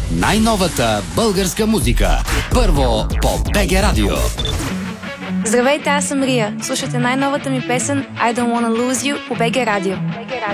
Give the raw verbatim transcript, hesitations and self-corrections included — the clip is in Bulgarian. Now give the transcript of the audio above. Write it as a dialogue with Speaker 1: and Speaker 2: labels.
Speaker 1: Най-новата българска музика. Първо по БГ Радио.
Speaker 2: Здравейте, аз съм Рия. Слушате най-новата ми песен I Don't Wanna Lose You по БГ Радио.